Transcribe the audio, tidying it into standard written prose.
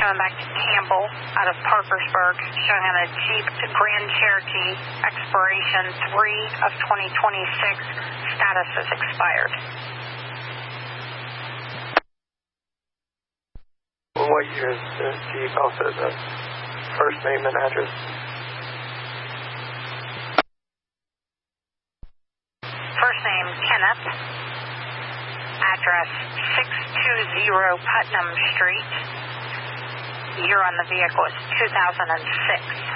coming back to Campbell out of Parkersburg, showing on a Jeep Grand Cherokee, expiration 3 of 2026, status is expired. What year is the Jeep? Also the first name and address. First name, Kenneth. Address, 620 Putnam Street. Year on the vehicle is 2006.